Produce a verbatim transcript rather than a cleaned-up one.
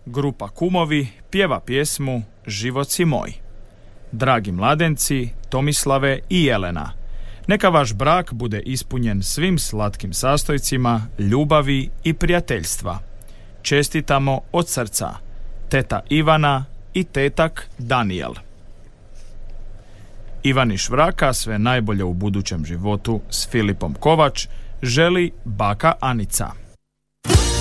grupa Kumovi pjeva pjesmu Život si moj. Dragi mladenci, Tomislave i Jelena, neka vaš brak bude ispunjen svim slatkim sastojcima ljubavi i prijateljstva. Čestitamo od srca teta Ivana i tetak Danijel. Ivani Švraka sve najbolje u budućem životu s Filipom Kovač želi baka Anica.